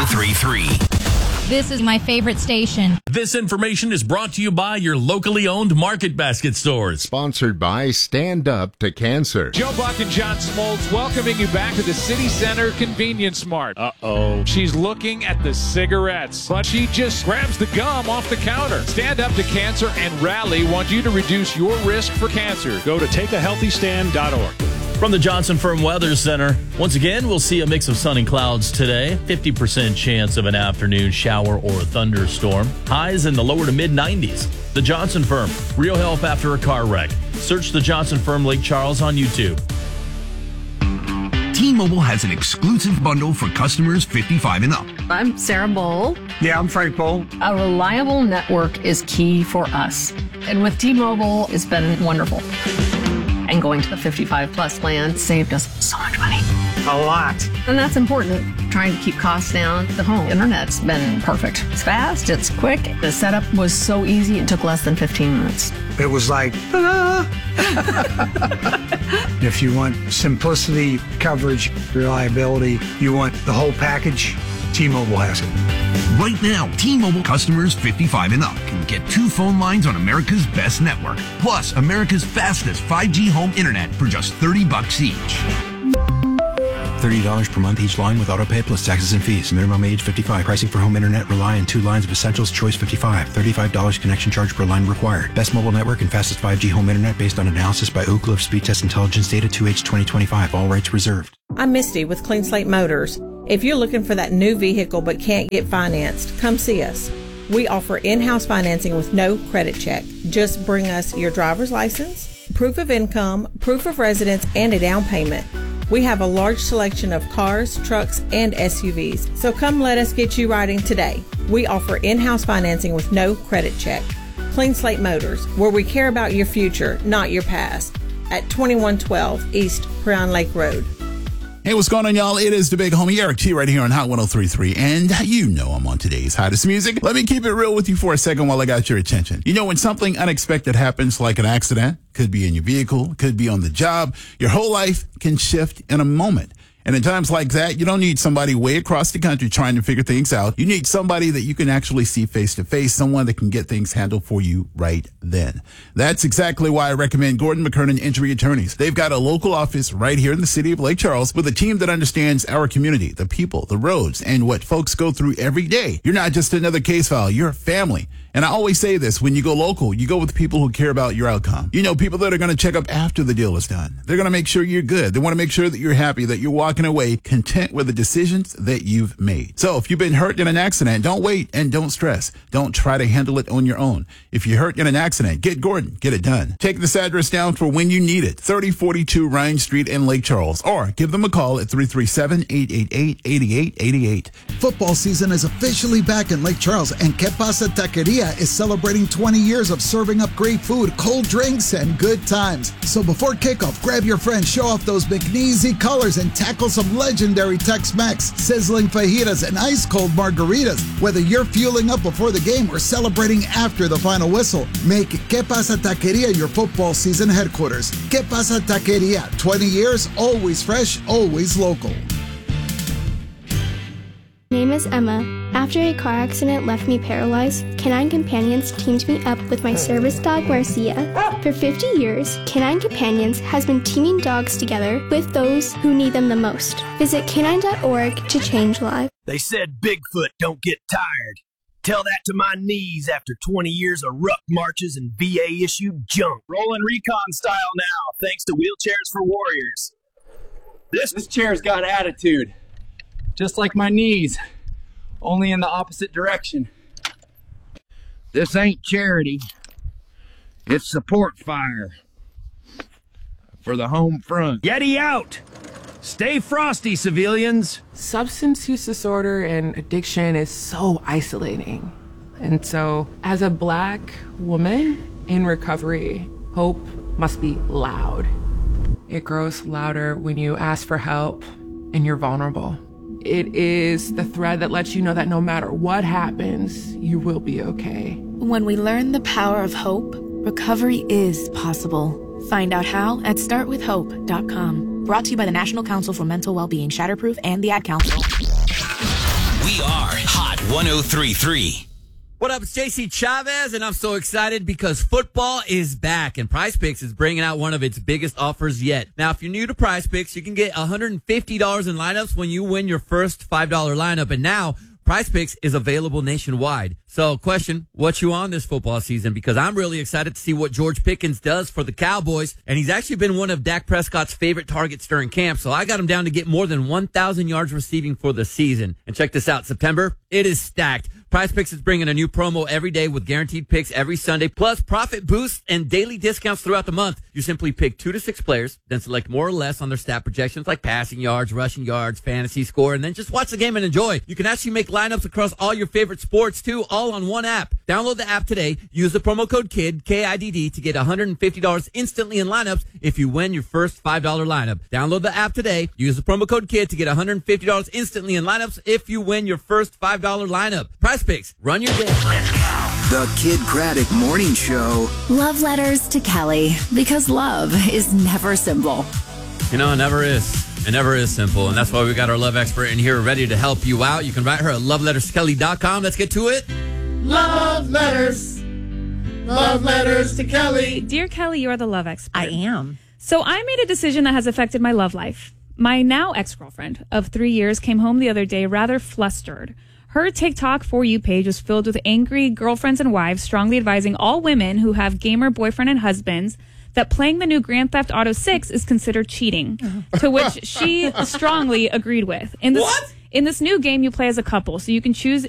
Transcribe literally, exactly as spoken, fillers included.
oh three point three. This is my favorite station. This information is brought to you by your locally owned Market Basket stores. Sponsored by Stand Up to Cancer. Joe Buck and John Smoltz welcoming you back to the City Center Convenience Mart. Uh-oh. She's looking at the cigarettes, but she just grabs the gum off the counter. Stand Up to Cancer and Rally want you to reduce your risk for cancer. Go to take a healthy stand dot org. From the Johnson Firm Weather Center, once again, we'll see a mix of sun and clouds today. fifty percent chance of an afternoon shower or thunderstorm. Highs in the lower to mid nineties. The Johnson Firm, real help after a car wreck. Search the Johnson Firm Lake Charles on YouTube. T-Mobile has an exclusive bundle for customers fifty-five and up. I'm Sarah Bowl. Yeah, I'm Frank Bowl. A reliable network is key for us. And with T-Mobile, it's been wonderful. And going to the fifty-five plus plan saved us so much money. A lot. And that's important. Trying to keep costs down. The home internet's been perfect. It's fast, it's quick. The setup was so easy, it took less than fifteen minutes. It was like, ah. If you want simplicity, coverage, reliability, you want the whole package, T-Mobile has it. Right now, T-Mobile customers fifty-five and up can get two phone lines on America's best network, plus America's fastest five G home internet for just thirty bucks each. thirty dollars per month each line with autopay plus taxes and fees. Minimum age fifty-five. Pricing for home internet rely on two lines of Essentials Choice fifty-five. thirty-five dollars connection charge per line required. Best mobile network and fastest five G home internet based on analysis by Oak Cliff Speed Test Intelligence Data two H twenty twenty-five. All rights reserved. I'm Misty with Clean Slate Motors. If you're looking for that new vehicle but can't get financed, come see us. We offer in-house financing with no credit check. Just bring us your driver's license, proof of income, proof of residence, and a down payment. We have a large selection of cars, trucks, and S U Vs, so come let us get you riding today. We offer in-house financing with no credit check. Clean Slate Motors, where we care about your future, not your past. At twenty-one twelve East Crown Lake Road. Hey, what's going on, y'all? It is the big homie Eric T right here on Hot one oh three point three, and you know I'm on today's hottest music. Let me keep it real with you for a second while I got your attention. You know, when something unexpected happens, like an accident, could be in your vehicle, could be on the job, your whole life can shift in a moment. And in times like that, you don't need somebody way across the country trying to figure things out. You need somebody that you can actually see face to face, someone that can get things handled for you right then. That's exactly why I recommend Gordon McKernan Injury Attorneys. They've got a local office right here in the city of Lake Charles with a team that understands our community, the people, the roads, and what folks go through every day. You're not just another case file, you're a family. And I always say this, when you go local, you go with people who care about your outcome. You know, people that are going to check up after the deal is done. They're going to make sure you're good. They want to make sure that you're happy, that you're walking away content with the decisions that you've made. So if you've been hurt in an accident, don't wait and don't stress. Don't try to handle it on your own. If you're hurt in an accident, get Gordon. Get it done. Take this address down for when you need it. thirty forty-two Ryan Street in Lake Charles. Or give them a call at three three seven, eight eight eight, eight eight eight eight. Football season is officially back in Lake Charles, and Que Pasa Taqueria is celebrating twenty years of serving up great food, cold drinks, and good times. So before kickoff, grab your friends, show off those McNeesy colors, and tackle some legendary Tex-Mex, sizzling fajitas, and ice-cold margaritas. Whether you're fueling up before the game or celebrating after the final whistle, make Que Pasa Taqueria your football season headquarters. Que Pasa Taqueria, twenty years, always fresh, always local. My name is Emma. After a car accident left me paralyzed, Canine Companions teamed me up with my service dog, Marcia. For fifty years, Canine Companions has been teaming dogs together with those who need them the most. Visit canine dot org to change lives. They said Bigfoot don't get tired. Tell that to my knees after twenty years of ruck marches and V A-issued junk. Rolling recon style now, thanks to Wheelchairs for Warriors. This, this chair's got attitude. Just like my knees, only in the opposite direction. This ain't charity. It's support fire for the home front. Yeti out! Stay frosty, civilians! Substance use disorder and addiction is so isolating. And so, as a Black woman in recovery, hope must be loud. It grows louder when you ask for help and you're vulnerable. It is the thread that lets you know that no matter what happens, you will be okay. When we learn the power of hope, recovery is possible. Find out how at start with hope dot com. Brought to you by the National Council for Mental Wellbeing, Shatterproof, and the Ad Council. We are Hot one oh three point three. What up, it's J C Chavez, and I'm so excited because football is back, and PrizePicks is bringing out one of its biggest offers yet. Now, if you're new to PrizePicks, you can get one hundred fifty dollars in lineups when you win your first five dollar lineup, and now PrizePicks is available nationwide. So, question, what you on this football season? Because I'm really excited to see what George Pickens does for the Cowboys, and he's actually been one of Dak Prescott's favorite targets during camp, so I got him down to get more than one thousand yards receiving for the season. And check this out, September, it is stacked. PrizePicks is bringing a new promo every day with guaranteed picks every Sunday, plus profit boosts and daily discounts throughout the month. You simply pick two to six players, then select more or less on their stat projections like passing yards, rushing yards, fantasy score, and then just watch the game and enjoy. You can actually make lineups across all your favorite sports, too, all on one app. Download the app today. Use the promo code KID, K I D D, to get one hundred fifty dollars instantly in lineups if you win your first five dollar lineup. Download the app today. Use the promo code KID to get one hundred fifty dollars instantly in lineups if you win your first five dollar lineup. PrizePicks, run your day. The Kid Craddock Morning Show. Love letters to Kelly, because love is never simple. You know, it never is. It never is simple, and that's why we got our love expert in here ready to help you out. You can write her at love letters kelly dot com. Let's get to it. Love letters. Love letters to Kelly. Dear Kelly, you are the love expert. I am. So I made a decision that has affected my love life. My now ex-girlfriend of three years came home the other day rather flustered. Her TikTok For You page was filled with angry girlfriends and wives strongly advising all women who have gamer boyfriend and husbands that playing the new Grand Theft Auto six is considered cheating, to which she strongly agreed with. In this, what? In this new game, you play as a couple, so you can choose